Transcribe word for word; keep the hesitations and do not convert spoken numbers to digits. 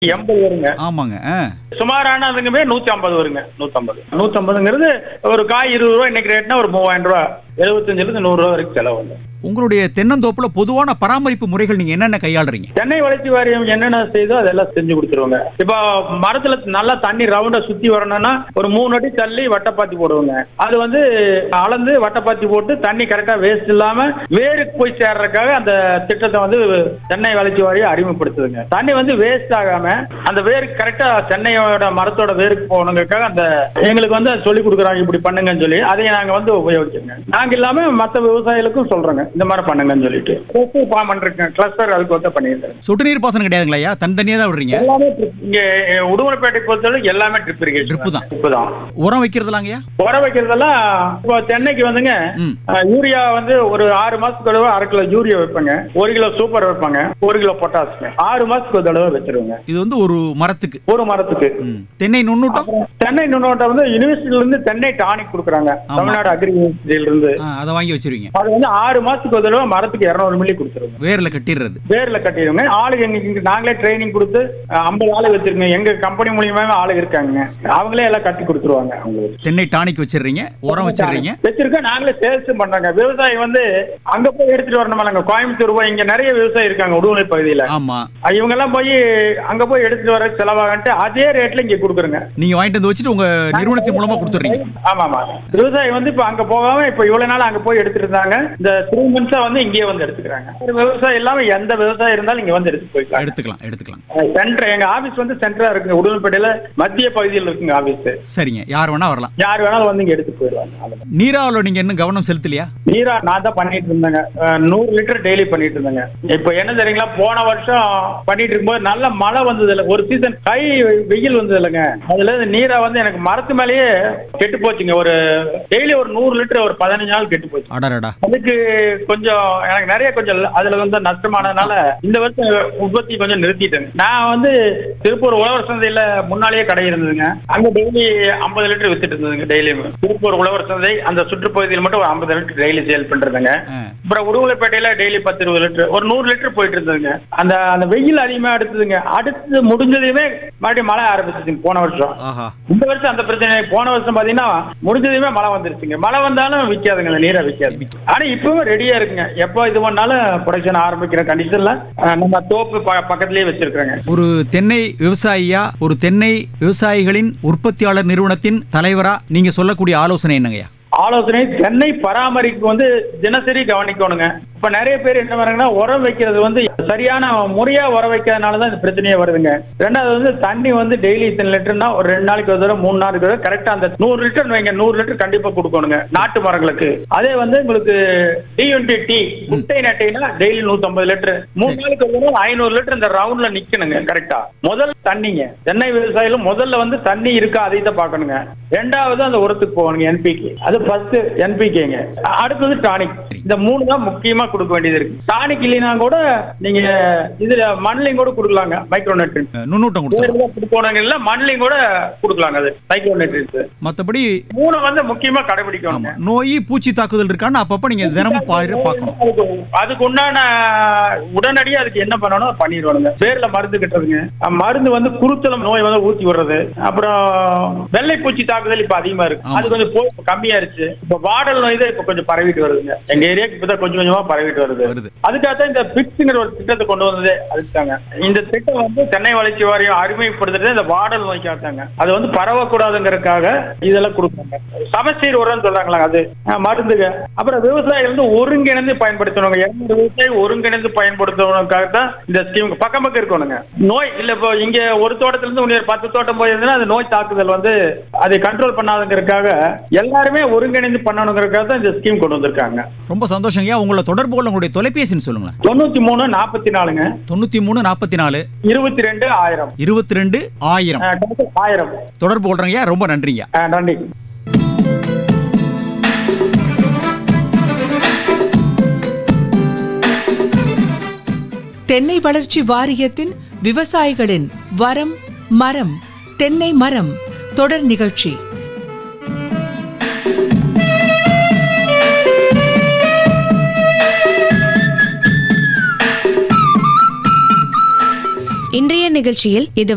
எண்பது வருங்க. ஆமாங்க. சுமாரானதுங்குமே நூத்தி ஐம்பது வருங்க. நூத்தம்பது நூத்தம்பதுங்கிறது ஒரு காய் இருபது ரூபா இன்னைக்கு ரேட்னா ஒரு மூவாயிரம் ரூபா எழுபத்தஞ்சுல இருந்து நூறு ரூபா வரைக்கும் செலவு வந்து. உங்களுடைய தென்னந்தோப்புல பொதுவான பராமரிப்பு முறைகள் நீங்க என்னென்ன கையாளுறீங்க? தென்னை வளர்ச்சி வாரியம் என்னென்ன செய்தோ அதெல்லாம் செஞ்சு கொடுத்துருவாங்க. இப்போ மரத்துல நல்லா தண்ணி ரவுண்டா சுத்தி வரணும்னா ஒரு மூணு அடி தள்ளி வட்டப்பாத்தி போடுவாங்க. அது வந்து அளந்து வட்டப்பாத்தி போட்டு தண்ணி கரெக்டா வேஸ்ட் இல்லாம வேருக்கு போய் சேர்றதுக்காக அந்த திட்டத்தை வந்து தென்னை வளர்ச்சி வாரியம் அறிமுகப்படுத்துதுங்க. தண்ணி வந்து வேஸ்ட் ஆகாம அந்த வேருக்கு கரெக்டா தென்னையோட மரத்தோட வேருக்கு போகணுங்கிறதுக்காக அந்த எங்களுக்கு வந்து சொல்லி கொடுக்குறாங்க, இப்படி பண்ணுங்கன்னு சொல்லி அதையும் நாங்க வந்து உபயோகிச்சோங்க. நாங்க இல்லாம மற்ற விவசாயிகளுக்கும் சொல்றோங்க இந்த மாதிரி பண்ணுங்கன்னு சொல்லிட்டு கிளஸ்டர் அதுக்கு வந்து பண்ணியிருக்கேன். சொட்டு நீர் பாசனம் கிடையாதுங்களா ஐயா? தனித்தனியா தான் விடுறீங்க? எல்லாமே இங்க உடுமலைப்பேட்டை பொறுத்தவரை எல்லாமே ட்ரிப் இரிகேஷன். ட்ரிப் தான். ட்ரிப் தான். உரம் வைக்கிறதுலாங்கய்யா? உரம் வைக்கிறதெல்லாம் இப்போ தென்னைக்கு வந்துங்க யூரியா வந்து ஒரு ஆறு மாசத்துக்கு தடவை அரை கிலோ யூரியா வைப்பாங்க, ஒரு கிலோ சூப்பர் வைப்பாங்க, ஒரு கிலோ பொட்டாஸ் ஆறு மாசத்துக்கு ஒரு தடவை வச்சிருவாங்க. இது வந்து ஒரு மரத்துக்கு ஒரு மரத்துக்கு. தென்னை நுண்ணூட்டம் தென்னை நுண்ணூட்டம் வந்து யூனிவர்சிட்டியில இருந்து தென்னை டானிக் கொடுக்குறாங்க, தமிழ்நாடு அக்ரி யூனிவர்சிட்டியில இருந்து. அதை வாங்கி வச்சிருவீங்க. அது வந்து ஆறு மாசத்துக்கு ஒரு தடவை மரத்துக்கு இருநூறு மில்லி கொடுத்துருவோம். வேர்ல கட்டிடுறது. வேர்ல கட்டிடுவோங்க. ஆளுங்க எங்களுக்கு நாங்களே ட்ரைனிங் கொடுத்து ஐம்பது ஆளு வச்சிருக்கோம். எங்க கம்பெனி மூலியமாவே ஆளு இருக்காங்க, அவங்களே எல்லாம் கட்டி கொடுத்துருவாங்க. அவங்களுக்கு தென்னை டானிக் வச்சிடுறீங்க, உரம் வச்சிடுறீங்க. வச்சிருக்கோம். நாங்களே சேல்ஸ் பண்றாங்க. விவசாயி வந்து அங்க போய் எடுத்துட்டு வரணுமாங்க. கோயம்புத்தூர் போய் இங்க நிறைய விவசாயி இருக்காங்க உடுமலை பகுதியில. ஆமா. இவங்க எல்லாம் போய் அங்க போய் எடுத்துட்டு வர செலவாகன்ட்டு அதே ரேட்ல இங்க கொடுக்குறங்க. நீங்க வாங்கிட்டு வந்து வச்சுட்டு உங்க நிறுவனத்தின் மூலமா கொடுத்துறீங்க. ஆமா ஆமா. விவசாயி வந்து இப்ப அங்க போகாம இப்ப இவ்வளவு நாள் அங்க போய் எடுத்துட்டு இருந்தாங்க. இந்த த்ரீ மந்த்ஸா வந்து இங்கே வந்து எடுத்துக்கிறாங்க. விவசாயம் இல்லாம எந்த விவசாயம் இருந்தாலும் இங்க வந்து எடுத்து போய்க்கலாம். எடுத்துக்கலாம் எடுத்துக்கலாம். சென்டர் எங்க ஆபீஸ் வந்து சென்டரா இருக்குங்க. உடுமலைப்பேட்டையில மத்திய பகுதியில் இருக்குங்க ஆபீஸ். சரிங்க. யார் வேணா வரலாம். யார் வேணாலும் வந்து இங்க எடுத்து போயிடுவாங்க. நீராவளி நீங்க இன்னும் கவனம் செலுத்தலையா? நீரா நான் தான் பண்ணிட்டு இருந்தேங்க. நூறு லிட்டர் டெய்லி பண்ணிட்டு இருந்தேங்க. இப்ப என்ன தெரியுங்களா, போன வருஷம் பண்ணிட்டு இருக்கும்போது நல்ல மழை வந்தது இல்ல, ஒரு சீசன் கை வெயில் வந்தது இல்லைங்க. அதுல நீரா வந்து எனக்கு மரத்து மேலேயே கெட்டு போச்சுங்க. ஒரு டெய்லி ஒரு நூறு லிட்டர் ஒரு பதினஞ்சு நாள் கெட்டு போச்சு. அடடா. அதுக்கு கொஞ்சம் எனக்கு நிறைய கொஞ்சம் அதுல வந்து நஷ்டமானதுனால இந்த வருஷம் உற்பத்தி கொஞ்சம் நிறுத்திட்டேங்க. நான் வந்து திருப்பூர் உழவர் சந்தையில முன்னாலேயே கடை இருந்ததுங்க. அங்க டெய்லி ஐம்பது லிட்டர் வித்துட்டு இருந்ததுங்க. டெய்லி திருப்பூர் உழவர் சந்தை அந்த சுற்றுப்பகுதியில் மட்டும் ஒரு ஐம்பது லிட்டர் டெய்லி சேல் பண்றதுங்க. அப்புறம் உடுமலைப்பேட்டையில டெய்லி பத்து இருபது லிட்டர் ஒரு நூறு லிட்டர் போயிட்டு இருந்ததுங்க. அந்த அந்த வெயில் அதிகமா எடுத்ததுங்க. அடுத்து முடிஞ்சதுமே மறுபடியும் மழை ஆரம்பிச்சிருச்சுங்க போன வருஷம். இந்த வருஷம் அந்த பிரச்சனை. போன வருஷம் பாத்தீங்கன்னா முடிஞ்சதுமே மழை வந்துருச்சுங்க. மழை வந்தாலும் விற்காதுங்க, அந்த நீரை விற்காது. ஆனா இப்பவும் ரெடியா இருக்குங்க. எப்போ இது பண்ணாலும் ப்ரொடக்ஷன் ஆரம்பிக்கிற கண்டிஷன்ல நம்ம தோப்பு பக்கத்திலேயே வச்சிருக்காங்க. ஒரு தென்னை விவசாயியா, ஒரு தென்னை விவசாயிகளின் உற்பத்தியாளர் நிறுவனத்தின் தலைவரா நீங்க சொல்லக்கூடிய ஆலோசனை என்னங்கய்யா? ஆலோசனை தென்னை பராமரிப்பு வந்து தினசரி கவனிக்கணுங்க. இப்ப நிறைய பேர் என்ன பண்றாங்கன்னா, உரம் வைக்கிறது வந்து சரியான முறையா உரம் வைக்கிறதுனாலதான் இந்த பிரச்சனையே வருதுங்க. ரெண்டாவது வந்து தண்ணி வந்து டெய்லி இத்தனை லிட்டர்னா ஒரு ரெண்டு நாளைக்கு ஒரு தடவை மூணு நாளைக்கு ஒரு கரெக்டா அந்த நூறு லிட்டர் வைங்க. நூறு லிட்டர் கண்டிப்பா கொடுக்கணுங்க நாட்டு மரங்களுக்கு. அதே வந்து உங்களுக்கு டிஎன்டி டி முட்டை நட்டைனா டெய்லி நூத்தி ஐம்பது லிட்டர் மூணு நாளைக்கு ஒரு தடவை ஐநூறு லிட்டர் இந்த ரவுண்ட்ல நிக்கணுங்க கரெக்டா. முதல் தண்ணிங்க. தென்னை விவசாயிகள் முதல்ல வந்து தண்ணி இருக்கா அதை தான் பாக்கணுங்க. ரெண்டாவது அந்த உரத்துக்கு போகணுங்க, என்பிகே. அது ஃபர்ஸ்ட் என்பிகேங்க. அடுத்தது டானிக். இந்த மூணு தான் முக்கியமா கொடுக்க வேண்டியது இருக்கு. டானிக் இல்லைனா கூட நீங்க இதுல மண்லையும் கூட கொடுக்கலாங்க. மைக்ரோ நியூட்ரியன்ட் நுண்ணூட்டம் கொடுக்கணும் இல்ல மண்லையும் கூட கொடுக்கலாங்க. அது மைக்ரோ நியூட்ரியன்ட். மத்தபடி மூணு வந்து முக்கியமா கடைபிடிக்கணும். நோய் பூச்சி தாக்குதல் இருக்கான்னு அப்பப்ப நீங்க தினமும் பார்க்கணும். அதுக்கு உண்டான உடனடியா அதுக்கு என்ன பண்ணணும் பண்ணிடுவானுங்க. வேர்ல மருந்து கட்டுறதுங்க. மருந்து வந்து குருத்தலம் நோய் வந்து ஊத்தி விடுறது. அப்புறம் வெள்ளை பூச்சி தாக்குதல் இப்ப அதிகமா இருக்கு. அது கொஞ்சம் போய் கம்மியா இருச்சு. இப்ப வாடல் நோய் தான் இப்ப கொஞ்சம் பரவிட்டு வருதுங்க. எங்க ஏரியாக்கு இப்பதான் கொஞ்சம் கொஞ்சமா பரவிட்டு வருது. அதுக்காக தான் இந்த பிக்ஸ்ங்கிற ஒரு திட்டத்தை கொண்டு வந்ததே அதுக்காங்க. இந்த திட்டம் வந்து தென்னை வளர்ச்சி வாரியம் அறிமுகப்படுத்துறது இந்த வாடல் நோய்க்காக தாங்க. அது வந்து பரவக்கூடாதுங்கிறதுக்காக இதெல்லாம் கொடுப்பாங்க. சமச்சீர் உரம்னு சொல்றாங்களா, அது மருந்துங்க. அப்புறம் விவசாயிகள் வந்து ஒருங்கிணைந்து பயன்படுத்தணுங்க. இரண்டு விவசாயி ஒருங்கிணைந்து பயன்படுத்தணுக்காக தான் இந்த ஸ்கீம் பக்கம் பக்கம் இருக்கணுங்க. நோய் இல்ல இப்போ இங்க ஒரு தோட்டத்துல இருந்து இன்னொரு பத்து தோட்டம் போயிருந்தா அது நோய் தாக்குதல் வந்து அதை கண்ட்ரோல் பண்ணாதுங்கிறதுக்காக எல்லாருமே ஒருங்கிணைந்து பண்ணணுங்கிறதுக்காக தான் இந்த ஸ்கீம் கொண்டு வந்திருக்காங்க. ரொம்ப சந்தோஷங்க. உங்களை தொடர்பு கொள்ள உங்களுடைய தொலைபேசின்னு சொல்லுங்க. தொண்ணூத்தி மூணு நாற்பத்தி நாலுங்க. தொண்ணூத்தி மூணு நாற்பத்தி நாலு இருபத்தி ரெண்டு ஆயிரம். இருபத்தி ரெண்டு ஆயிரம் ஆயிரம் தொடர்பு கொள்றீங்க. ரொம்ப நன்றிங்க. நன்றி. தென்னை வளர்ச்சி வாரியத்தின் விவசாயிகளின் வரம் மரம் தென்னை மரம் தொடர் நிகழ்ச்சி. இன்றைய நிகழ்ச்சியில் இது